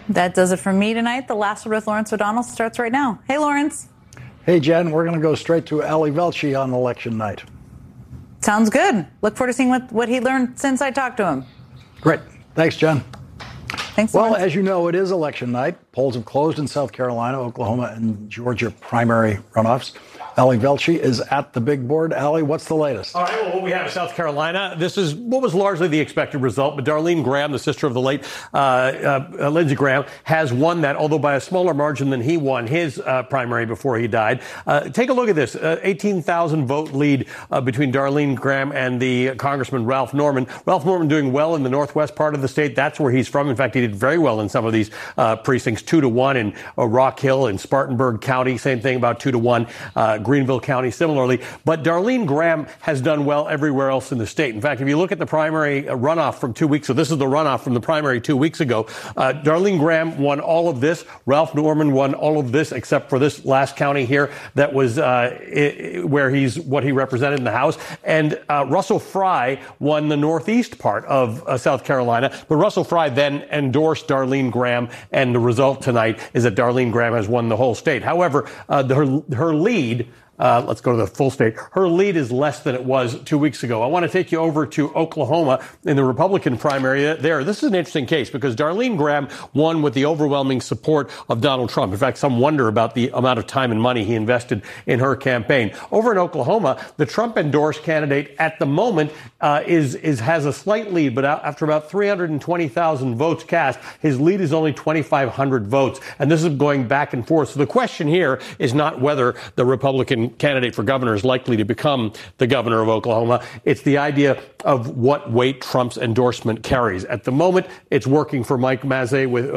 That does it for me tonight. The Last Word with Lawrence O'Donnell starts right now. Hey, Lawrence. Hey, Jen. We're going to go straight to Ali Velshi on election night. Sounds good. Look forward to seeing what he learned since I talked to him. Great. Thanks, Jen. Thanks, Well, Lawrence. as you know, it is election night. Polls have closed in South Carolina, Oklahoma, and Georgia primary runoffs. Ali Velshi is at the big board. Ali, what's the latest? All right, well, what we have in South Carolina, this is what was largely the expected result, but Darlene Graham, the sister of the late Lindsey Graham, has won that, although by a smaller margin than he won his primary before he died. Take a look at this, 18,000 vote lead between Darlene Graham and the Congressman Ralph Norman. Ralph Norman doing well in the northwest part of the state. That's where he's from. In fact, he did very well in some of these precincts, 2-1 in Rock Hill and Spartanburg County, same thing, about 2-1. Greenville County similarly. But Darlene Graham has done well everywhere else in the state. In fact, if you look at the primary runoff from 2 weeks, so this is the runoff from the primary 2 weeks ago, Darlene Graham won all of this. Ralph Norman won all of this except for this last county here that was where what he represented in the House. And Russell Fry won the northeast part of South Carolina. But Russell Fry then endorsed Darlene Graham, and the result tonight is that Darlene Graham has won the whole state. However, her lead, let's go to the full state. Her lead is less than it was 2 weeks ago. I want to take you over to Oklahoma in the Republican primary there. This is an interesting case because Darlene Graham won with the overwhelming support of Donald Trump. In fact, some wonder about the amount of time and money he invested in her campaign. Over in Oklahoma, the Trump-endorsed candidate at the moment has a slight lead, but after about 320,000 votes cast, his lead is only 2,500 votes. And this is going back and forth. So the question here is not whether the Republican candidate for governor is likely to become the governor of Oklahoma. It's the idea of what weight Trump's endorsement carries. At the moment, it's working for Mike Mazzei with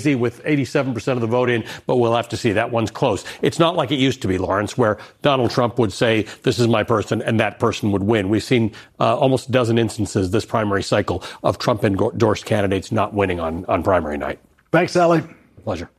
87% of the vote in, but we'll have to see. That one's close. It's not like it used to be, Lawrence, where Donald Trump would say, this is my person, and that person would win. We've seen almost a dozen instances this primary cycle of Trump-endorsed candidates not winning on primary night. Thanks, Ali. Pleasure.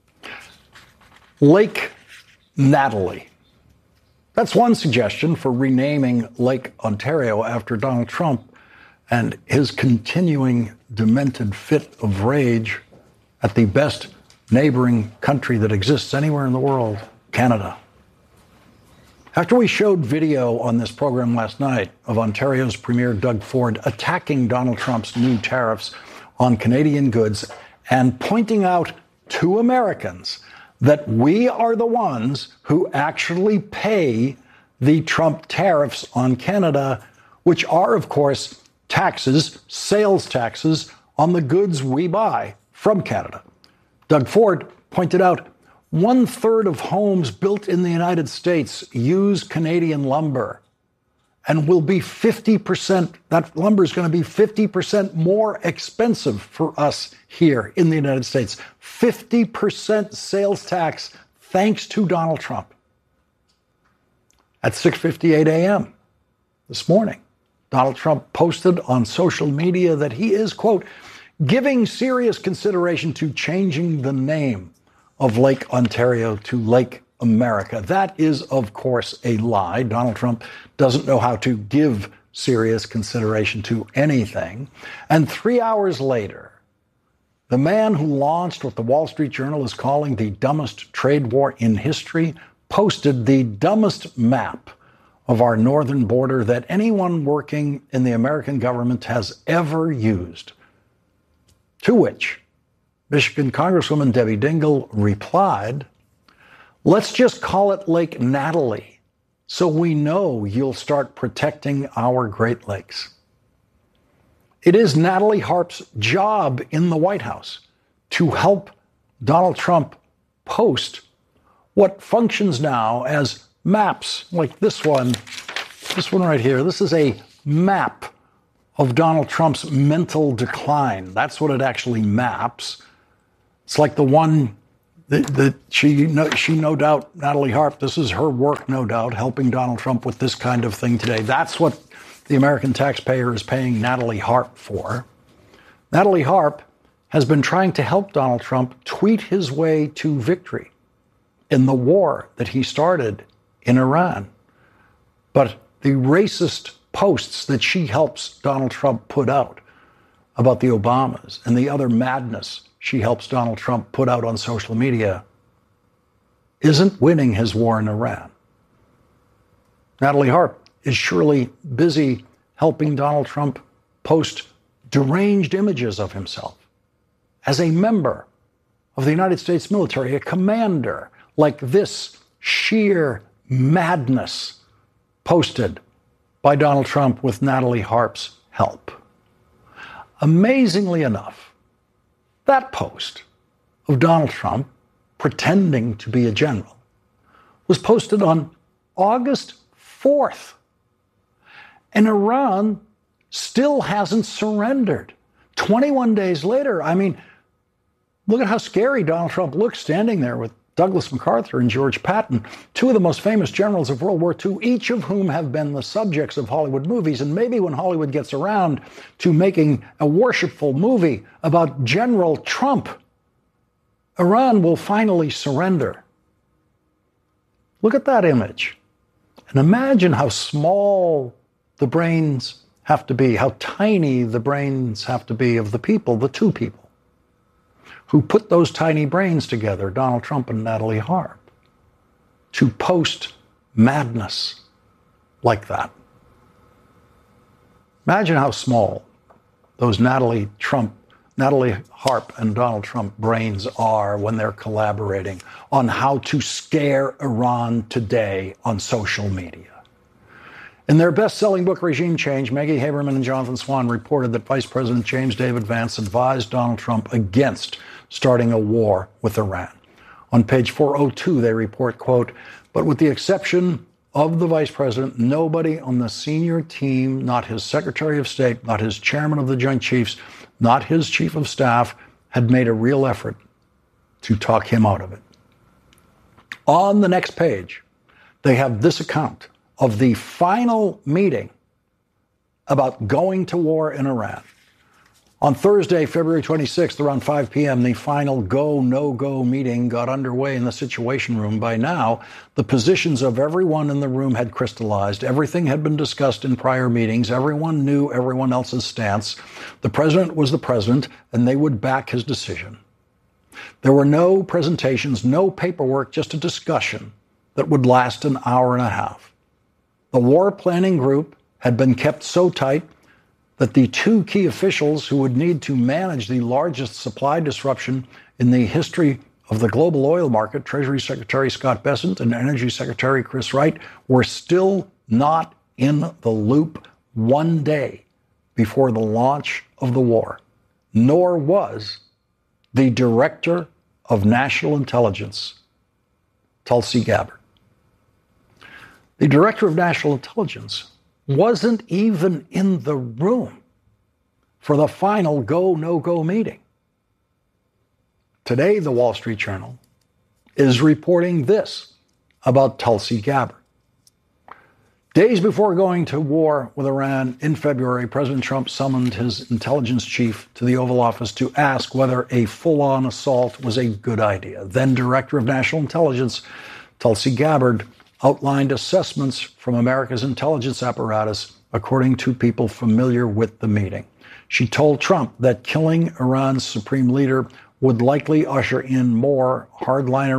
Lake Natalie. That's one suggestion for renaming Lake Ontario after Donald Trump and his continuing demented fit of rage at the best neighboring country that exists anywhere in the world, Canada. After we showed video on this program last night of Ontario's Premier Doug Ford attacking Donald Trump's new tariffs on Canadian goods and pointing out to Americans that we are the ones who actually pay the Trump tariffs on Canada, which are, of course, taxes, sales taxes on the goods we buy from Canada. Doug Ford pointed out 1/3 of homes built in the United States use Canadian lumber and will be 50%, that lumber is going to be 50% more expensive for us here in the United States. 50% sales tax thanks to Donald Trump. At 6:58 a.m. this morning, Donald Trump posted on social media that he is, quote, giving serious consideration to changing the name of Lake Ontario to Lake America. That is, of course, a lie. Donald Trump doesn't know how to give serious consideration to anything. And 3 hours later, the man who launched what the Wall Street Journal is calling the dumbest trade war in history posted the dumbest map of our northern border that anyone working in the American government has ever used. To which Michigan Congresswoman Debbie Dingell replied, let's just call it Lake Natalie so we know you'll start protecting our Great Lakes. It is Natalie Harp's job in the White House to help Donald Trump post what functions now as maps like this one right here. This is a map of Donald Trump's mental decline. That's what it actually maps. It's like the one that she no doubt, Natalie Harp, this is her work, no doubt, helping Donald Trump with this kind of thing today. That's what the American taxpayer is paying Natalie Harp for. Natalie Harp has been trying to help Donald Trump tweet his way to victory in the war that he started in Iran. But the racist posts that she helps Donald Trump put out about the Obamas and the other madness she helps Donald Trump put out on social media isn't winning his war in Iran. Natalie Harp is surely busy helping Donald Trump post deranged images of himself as a member of the United States military, a commander, like this sheer madness posted by Donald Trump with Natalie Harp's help. Amazingly enough, that post of Donald Trump pretending to be a general was posted on August 4th. And Iran still hasn't surrendered. 21 days later, I mean, look at how scary Donald Trump looks standing there with Douglas MacArthur and George Patton, two of the most famous generals of World War II, each of whom have been the subjects of Hollywood movies. And maybe when Hollywood gets around to making a worshipful movie about General Trump, Iran will finally surrender. Look at that image. And imagine how small the brains have to be, how tiny the brains have to be of the people, the two people who put those tiny brains together, Donald Trump and Natalie Harp, to post madness like that. Imagine how small those Natalie Harp and Donald Trump brains are when they're collaborating on how to scare Iran today on social media. In their best-selling book, Regime Change, Maggie Haberman and Jonathan Swan reported that Vice President James David Vance advised Donald Trump against starting a war with Iran. On page 402, they report, quote, but with the exception of the vice president, nobody on the senior team, not his Secretary of State, not his chairman of the Joint Chiefs, not his chief of staff, had made a real effort to talk him out of it. On the next page, they have this account of the final meeting about going to war in Iran. On Thursday, February 26th, around 5 p.m., the final go, no-go meeting got underway in the Situation Room. By now, the positions of everyone in the room had crystallized. Everything had been discussed in prior meetings. Everyone knew everyone else's stance. The president was the president, and they would back his decision. There were no presentations, no paperwork, just a discussion that would last an hour and a half. The war planning group had been kept so tight that the two key officials who would need to manage the largest supply disruption in the history of the global oil market, Treasury Secretary Scott Bessent and Energy Secretary Chris Wright, were still not in the loop one day before the launch of the war, nor was the Director of National Intelligence, Tulsi Gabbard. The Director of National Intelligence wasn't even in the room for the final go, no-go meeting. Today, the Wall Street Journal is reporting this about Tulsi Gabbard. Days before going to war with Iran in February, President Trump summoned his intelligence chief to the Oval Office to ask whether a full-on assault was a good idea. Then Director of National Intelligence Tulsi Gabbard outlined assessments from America's intelligence apparatus, according to people familiar with the meeting. She told Trump that killing Iran's supreme leader would likely usher in a more hardline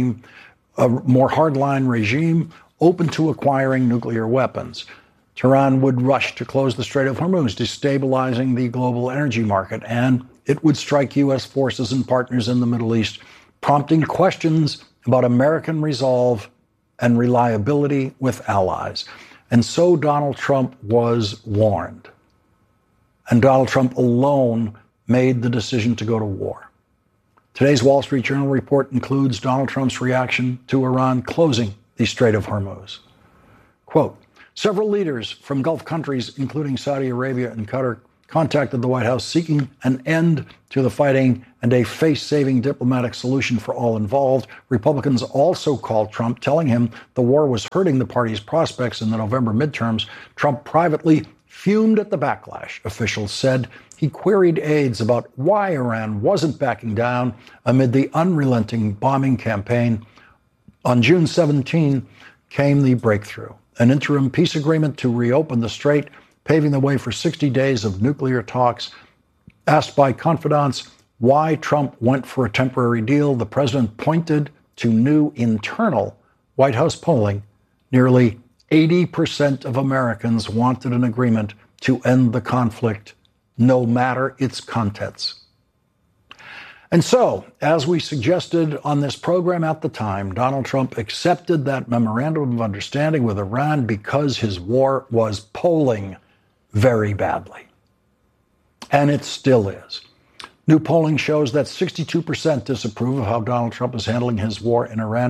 regime open to acquiring nuclear weapons. Tehran would rush to close the Strait of Hormuz, destabilizing the global energy market, and it would strike U.S. forces and partners in the Middle East, prompting questions about American resolve and reliability with allies. And so Donald Trump was warned. And Donald Trump alone made the decision to go to war. Today's Wall Street Journal report includes Donald Trump's reaction to Iran closing the Strait of Hormuz. Quote, several leaders from Gulf countries, including Saudi Arabia and Qatar, contacted the White House seeking an end to the fighting and a face-saving diplomatic solution for all involved. Republicans also called Trump, telling him the war was hurting the party's prospects in the November midterms. Trump privately fumed at the backlash, officials said. He queried aides about why Iran wasn't backing down amid the unrelenting bombing campaign. On June 17 came the breakthrough, an interim peace agreement to reopen the strait, paving the way for 60 days of nuclear talks. Asked by confidants why Trump went for a temporary deal, the president pointed to new internal White House polling. Nearly 80% of Americans wanted an agreement to end the conflict, no matter its contents. And so, as we suggested on this program at the time, Donald Trump accepted that memorandum of understanding with Iran because his war was polling very badly. And it still is. New polling shows that 62% disapprove of how Donald Trump is handling his war in Iran.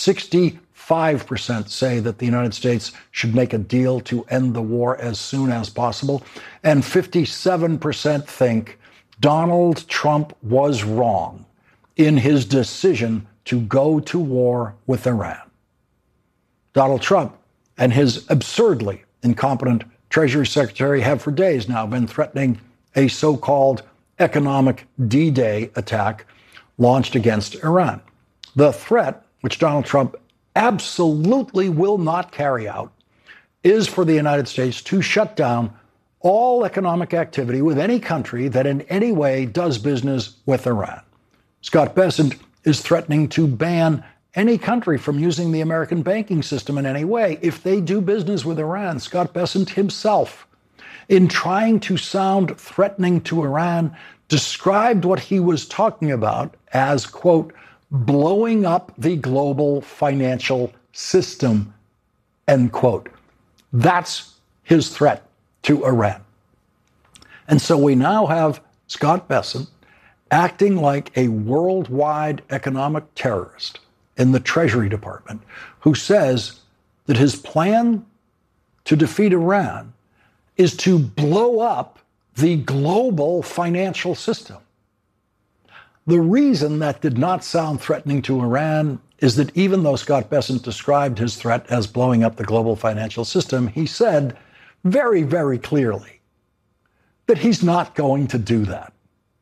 65% say that the United States should make a deal to end the war as soon as possible. And 57% think Donald Trump was wrong in his decision to go to war with Iran. Donald Trump and his absurdly incompetent Treasury Secretary have for days now been threatening a so-called economic D-Day attack launched against Iran. The threat, which Donald Trump absolutely will not carry out, is for the United States to shut down all economic activity with any country that in any way does business with Iran. Scott Bessent is threatening to ban any country from using the American banking system in any way if they do business with Iran. Scott Bessent himself, in trying to sound threatening to Iran, described what he was talking about as, quote, blowing up the global financial system, end quote. That's his threat to Iran. And so we now have Scott Bessent acting like a worldwide economic terrorist in the Treasury Department who says that his plan to defeat Iran is to blow up the global financial system. The reason that did not sound threatening to Iran is that even though Scott Bessent described his threat as blowing up the global financial system, he said very, very clearly that he's not going to do that.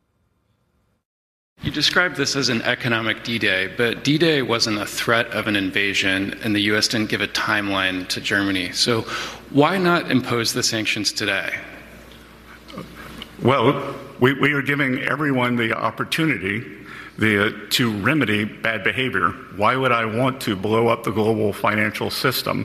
You described this as an economic D-Day, but D-Day wasn't a threat of an invasion, and the U.S. didn't give a timeline to Germany. So why not impose the sanctions today? Well, we are giving everyone the opportunity to remedy bad behavior. Why would I want to blow up the global financial system?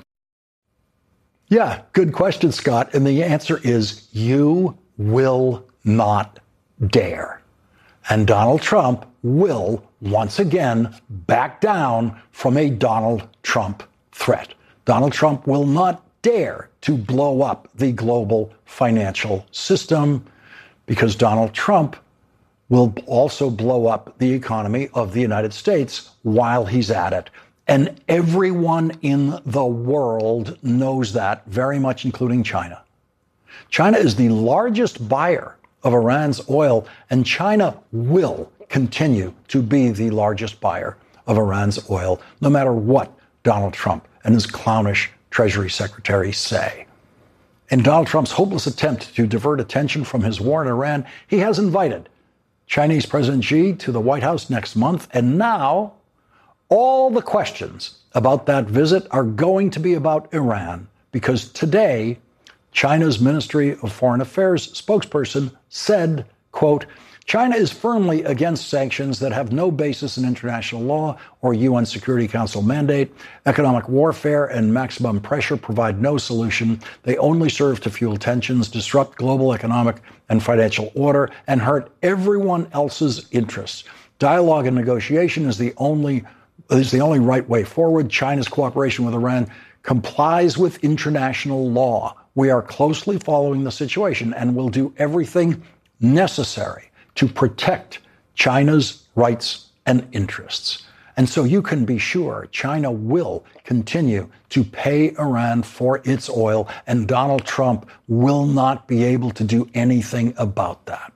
Yeah, good question, Scott. And the answer is you will not dare. And Donald Trump will once again back down from a Donald Trump threat. Donald Trump will not dare to blow up the global financial system because Donald Trump will also blow up the economy of the United States while he's at it. And everyone in the world knows that, very much including China. China is the largest buyer of Iran's oil, and China will continue to be the largest buyer of Iran's oil, no matter what Donald Trump and his clownish Treasury Secretary say. In Donald Trump's hopeless attempt to divert attention from his war in Iran, he has invited Chinese President Xi to the White House next month, and now all the questions about that visit are going to be about Iran, because today, China's Ministry of Foreign Affairs spokesperson said, quote, China is firmly against sanctions that have no basis in international law or UN Security Council mandate. Economic warfare and maximum pressure provide no solution. They only serve to fuel tensions, disrupt global economic and financial order, and hurt everyone else's interests. Dialogue and negotiation is the only right way forward. China's cooperation with Iran complies with international law. We are closely following the situation and will do everything necessary to protect China's rights and interests. And so you can be sure China will continue to pay Iran for its oil, and Donald Trump will not be able to do anything about that.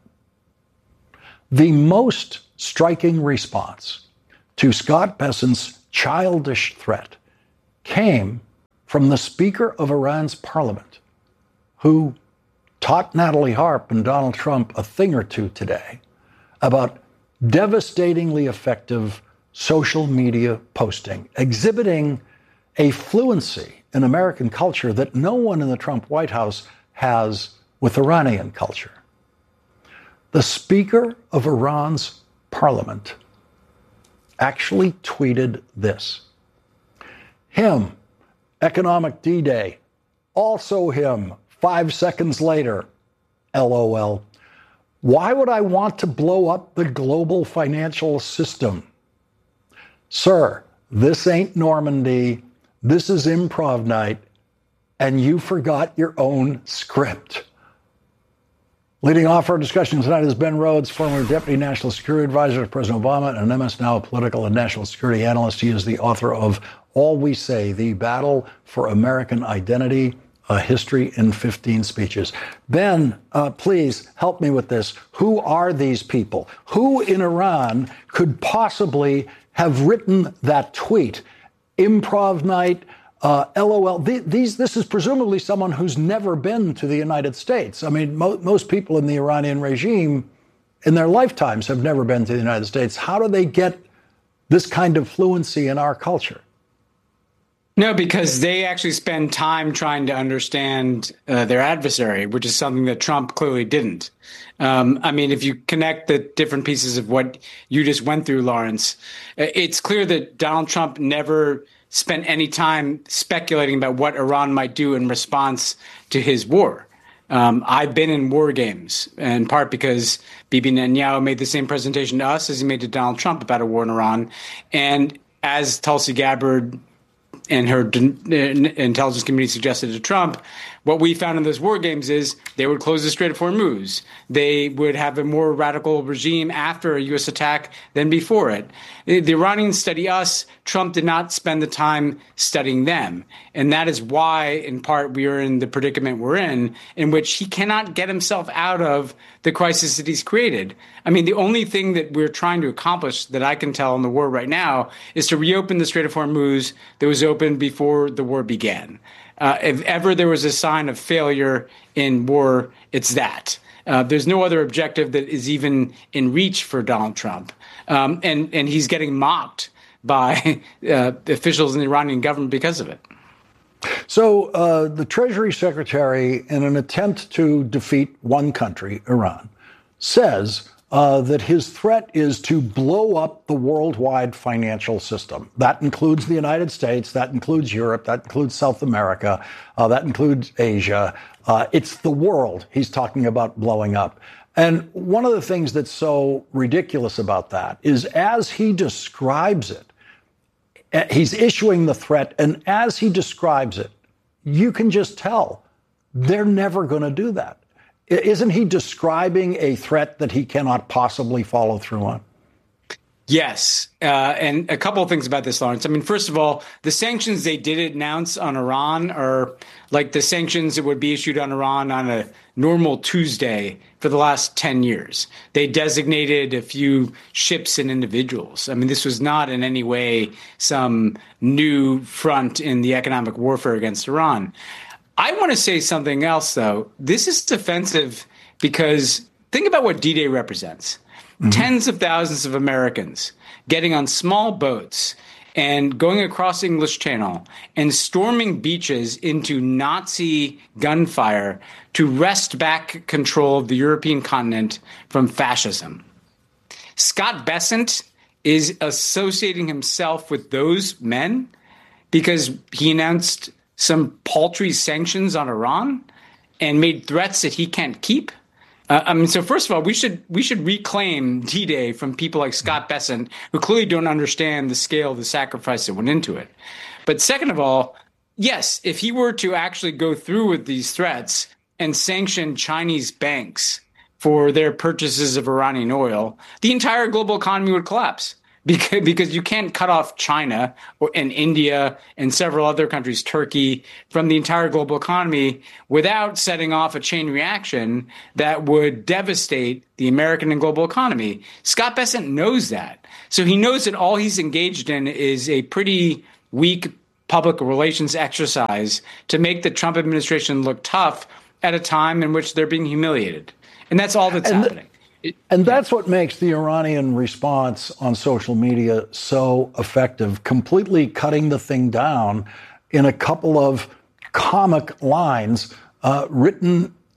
The most striking response to Scott Bessent's childish threat came from the Speaker of Iran's parliament, who taught Natalie Harp and Donald Trump a thing or two today about devastatingly effective social media posting, exhibiting a fluency in American culture that no one in the Trump White House has with Iranian culture. The Speaker of Iran's parliament actually tweeted this. Him, economic D-Day. Also him, 5 seconds later. LOL. Why would I want to blow up the global financial system? Sir, this ain't Normandy. This is improv night, and you forgot your own script. Leading off our discussion tonight is Ben Rhodes, former Deputy National Security Advisor to President Obama and MS Now political and national security analyst. He is the author of All We Say, The Battle for American Identity, A History in 15 Speeches. Ben, please help me with this. Who are these people? Who in Iran could possibly have written that tweet? Improv night, LOL. This is presumably someone who's never been to the United States. I mean, most people in the Iranian regime in their lifetimes have never been to the United States. How do they get this kind of fluency in our culture? No, because they actually spend time trying to understand their adversary, which is something that Trump clearly didn't. I mean, if you connect the different pieces of what you just went through, Lawrence, it's clear that Donald Trump never spent any time speculating about what Iran might do in response to his war. I've been in war games, in part because Bibi Netanyahu made the same presentation to us as he made to Donald Trump about a war in Iran. And as Tulsi Gabbard and her intelligence community suggested to Trump, what we found in those war games is they would close the Strait of Hormuz. They would have a more radical regime after a U.S. attack than before it. The Iranians study us. Trump did not spend the time studying them. And that is why, in part, we are in the predicament we're in which he cannot get himself out of the crisis that he's created. I mean, the only thing that we're trying to accomplish that I can tell in the war right now is to reopen the Strait of Hormuz that was opened before the war began. If ever there was a sign of failure in war, it's that. There's no other objective that is even in reach for Donald Trump. And he's getting mocked by officials in the Iranian government because of it. So the Treasury Secretary, in an attempt to defeat one country, Iran, says that his threat is to blow up the worldwide financial system. That includes the United States, that includes Europe, that includes South America, that includes Asia. It's the world he's talking about blowing up. And one of the things that's so ridiculous about that is as he describes it, he's issuing the threat, and as he describes it, you can just tell they're never going to do that. Isn't he describing a threat that he cannot possibly follow through on? Yes. And a couple of things about this, Lawrence. I mean, first of all, the sanctions they did announce on Iran are like the sanctions that would be issued on Iran on a normal Tuesday for the last 10 years. They designated a few ships and individuals. I mean, this was not in any way some new front in the economic warfare against Iran. I want to say something else, though. This is defensive because think about what D-Day represents. Mm-hmm. Tens of thousands of Americans getting on small boats and going across English Channel and storming beaches into Nazi gunfire to wrest back control of the European continent from fascism. Scott Bessent is associating himself with those men because he announced some paltry sanctions on Iran and made threats that he can't keep. So first of all, we should reclaim D-Day from people like Scott Bessent, who clearly don't understand the scale of the sacrifice that went into it. But second of all, yes, if he were to actually go through with these threats and sanction Chinese banks for their purchases of Iranian oil, the entire global economy would collapse. Because you can't cut off China and India and several other countries, Turkey, from the entire global economy without setting off a chain reaction that would devastate the American and global economy. Scott Bessent knows that. So he knows that all he's engaged in is a pretty weak public relations exercise to make the Trump administration look tough at a time in which they're being humiliated. And that's all that's happening. And that's what makes the Iranian response on social media so effective, completely cutting the thing down in a couple of comic lines written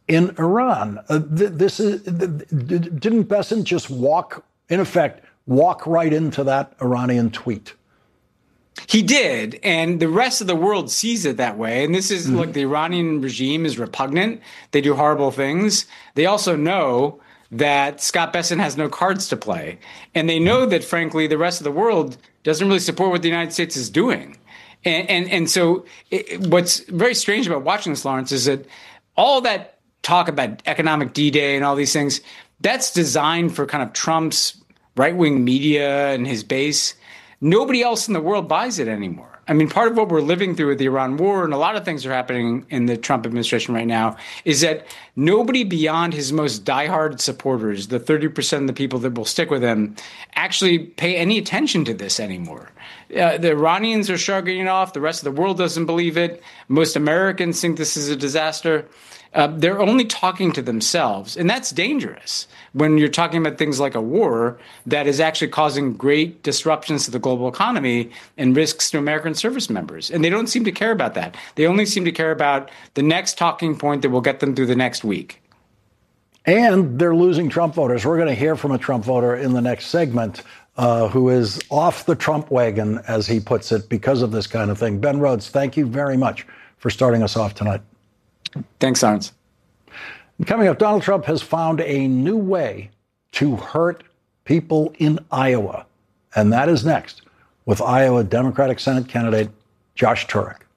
in Iran. Didn't Bessent just walk right into that Iranian tweet? He did, and the rest of the world sees it that way. And this is like the Iranian regime is repugnant. They do horrible things. They also know that Scott Bessent has no cards to play. And they know that, frankly, the rest of the world doesn't really support what the United States is doing. And so what's very strange about watching this, Lawrence, is that all that talk about economic D-Day and all these things, that's designed for kind of Trump's right-wing media and his base. Nobody else in the world buys it anymore. I mean, part of what we're living through with the Iran war, and a lot of things are happening in the Trump administration right now, is that nobody beyond his most diehard supporters, the 30% of the people that will stick with him, actually pay any attention to this anymore. The Iranians are shrugging it off. The rest of the world doesn't believe it. Most Americans think this is a disaster. They're only talking to themselves, and that's dangerous when you're talking about things like a war that is actually causing great disruptions to the global economy and risks to American service members. And they don't seem to care about that. They only seem to care about the next talking point that will get them through the next week. And they're losing Trump voters. We're going to hear from a Trump voter in the next segment who is off the Trump wagon, as he puts it, because of this kind of thing. Ben Rhodes, thank you very much for starting us off tonight. Thanks, Lawrence. Coming up, Donald Trump has found a new way to hurt people in Iowa. And that is next with Iowa Democratic Senate candidate Josh Turek.